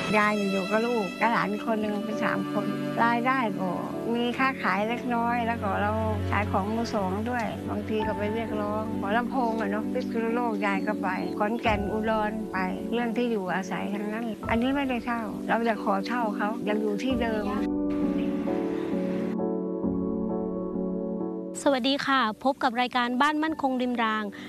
ยายอยู่กับลูกกับหลานคนหนึ่งเป็น3 คนรายได้ก็มีค้าขายเล็กน้อยแล้วก็เราขายของมือสองด้วยบางทีก็ไปเรียกร้องหัวลำโพงอะเนาะพิษณุโลกยายก็ไปขอนแก่นอุดรไปเรื่องที่อยู่อาศัยทั้งนั้นอันนี้ไม่ได้เช่าเราจะขอเช่าเขายังอยู่ที่เดิมสวัสดีค่ะพบกับรายการบ้านมั่นคงริมราง